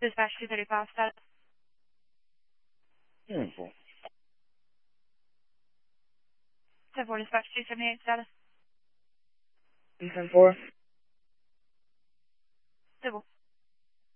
Dispatch 235 status. Beautiful. 10-4 dispatch 278 status. 374.